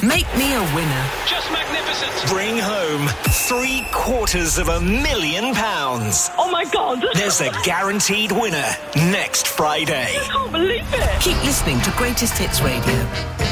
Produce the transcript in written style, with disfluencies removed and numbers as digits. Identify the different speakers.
Speaker 1: Make me a winner.
Speaker 2: Just magnificent.
Speaker 3: Bring home £750,000.
Speaker 4: Oh my God.
Speaker 3: There's a guaranteed winner next Friday.
Speaker 4: I can't believe it.
Speaker 1: Keep listening to Greatest Hits Radio.